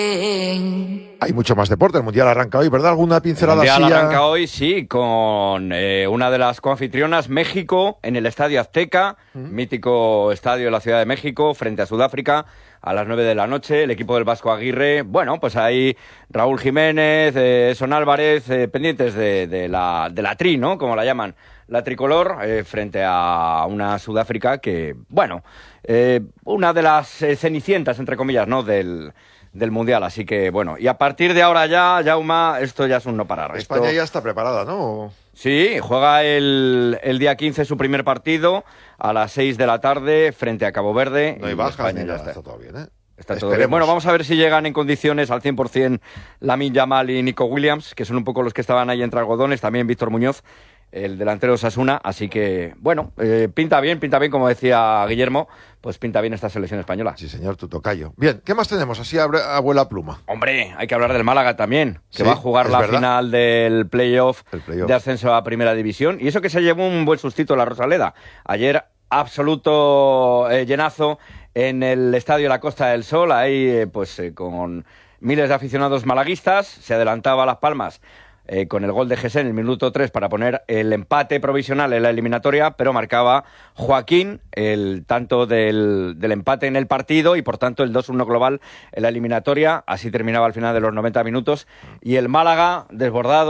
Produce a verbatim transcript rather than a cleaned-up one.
Hay mucho más deporte, el Mundial arranca hoy, ¿verdad? ¿Alguna pincelada así? El Mundial así arranca hoy, sí, con eh, una de las coanfitrionas, México, en el Estadio Azteca, ¿Mm? mítico estadio de la Ciudad de México, frente a Sudáfrica, a las nueve de la noche, el equipo del Vasco Aguirre. Bueno, pues ahí Raúl Jiménez, eh, Son Álvarez, eh, pendientes de, de, la, de la tri, ¿no? Como la llaman, la tricolor, eh, frente a una Sudáfrica que, bueno, eh, una de las eh, cenicientas, entre comillas, ¿no?, del... del Mundial, así que bueno, y a partir de ahora ya, Jauma, esto ya es un no parar. España esto... ya está preparada, ¿no? Sí, juega el, el día quince su primer partido a las seis de la tarde frente a Cabo Verde. No hay bajas ni nada, está. está todo bien, ¿eh? Está todo bien. Bueno, vamos a ver si llegan en condiciones al cien por ciento Lamine Yamal y Nico Williams, que son un poco los que estaban ahí entre algodones, también Víctor Muñoz, el delantero de Osasuna, así que, bueno, eh, pinta bien, pinta bien, como decía Guillermo, pues pinta bien esta selección española. Sí, señor, tu tocayo. Bien, ¿qué más tenemos? Así abuela pluma. Hombre, hay que hablar del Málaga también, que sí, va a jugar la verdad. final del playoff play de ascenso a Primera División, y eso que se llevó un buen sustito la Rosaleda. Ayer, absoluto eh, llenazo en el Estadio La Costa del Sol, ahí eh, pues eh, con miles de aficionados malaguistas, se adelantaba a Las Palmas Eh, con el gol de Gessé en el minuto tres para poner el empate provisional en la eliminatoria, pero marcaba Joaquín el tanto del, del empate en el partido y por tanto el dos uno global en la eliminatoria. Así terminaba al final de los noventa minutos y el Málaga desbordado.